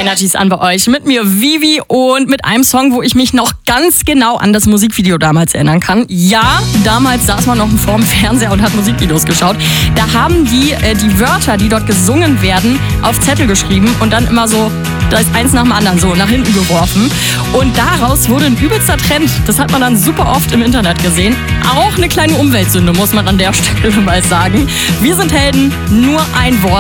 Energies an bei euch. Mit mir Vivi und mit einem Song, wo ich mich noch ganz genau an das Musikvideo damals erinnern kann. Ja, damals saß man noch vorm Fernseher und hat Musikvideos geschaut. Da haben die Wörter, die dort gesungen werden, auf Zettel geschrieben und dann immer so, da ist eins nach dem anderen so nach hinten geworfen. Und daraus wurde ein übelster Trend. Das hat man dann super oft im Internet gesehen. Auch eine kleine Umweltsünde, muss man an der Stelle mal sagen. Wir sind Helden, nur ein Wort.